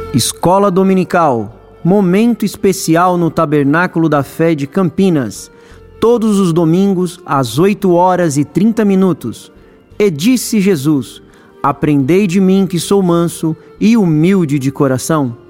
Escola Dominical, momento especial no Tabernáculo da Fé de Campinas, todos os domingos às 8h30. E disse Jesus: aprendei de mim que sou manso e humilde de coração.